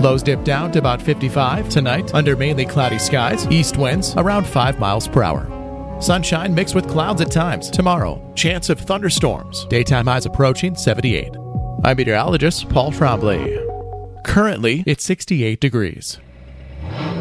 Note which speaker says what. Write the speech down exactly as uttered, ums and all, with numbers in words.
Speaker 1: Lows dip down to about fifty-five. Tonight, under mainly cloudy skies, east winds around five miles per hour. Sunshine mixed with clouds at times. Tomorrow, chance of thunderstorms. Daytime highs approaching seventy-eight. I'm meteorologist Paul Trombley. Currently, it's sixty-eight degrees.